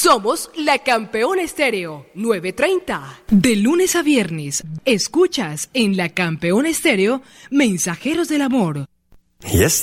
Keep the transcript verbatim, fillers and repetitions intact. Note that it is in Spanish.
Somos la Campeón Estéreo nueve treinta. De lunes a viernes, escuchas en la Campeón Estéreo Mensajeros del Amor. Y esta